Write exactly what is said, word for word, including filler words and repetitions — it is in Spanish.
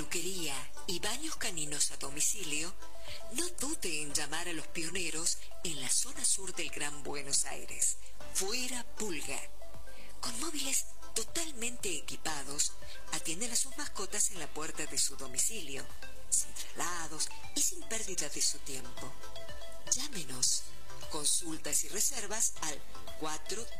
peluquería y baños caninos a domicilio, no dude en llamar a los pioneros en la zona sur del Gran Buenos Aires. Fuera Pulga. Con móviles totalmente equipados, atienden a sus mascotas en la puerta de su domicilio, sin traslados y sin pérdida de su tiempo. Llámenos. Consultas y reservas al cuatro